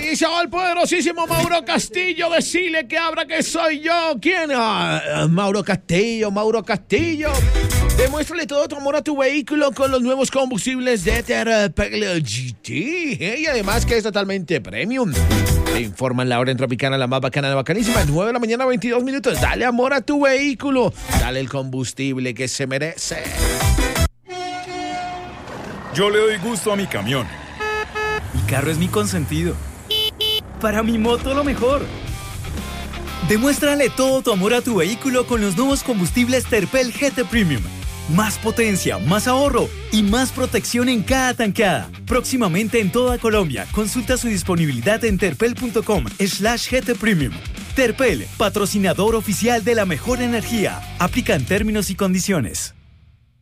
dice el poderosísimo Mauro Castillo. Decile que abra que soy yo. ¿Quién? Mauro Castillo. Demuéstrale todo tu amor a tu vehículo con los nuevos combustibles de Terpel GT. Y además que es totalmente premium. Te informan la hora en Tropicana, la más bacana, la bacanísima. 9 de la mañana, 22 minutos. Dale amor a tu vehículo. Dale el combustible que se merece. Yo le doy gusto a mi camión. Mi carro es mi consentido. Para mi moto lo mejor. Demuéstrale todo tu amor a tu vehículo con los nuevos combustibles Terpel GT Premium. Más potencia, más ahorro y más protección en cada tanqueada. Próximamente en toda Colombia. Consulta su disponibilidad en terpel.com/GT Premium. Terpel, patrocinador oficial de la mejor energía. Aplican términos y condiciones.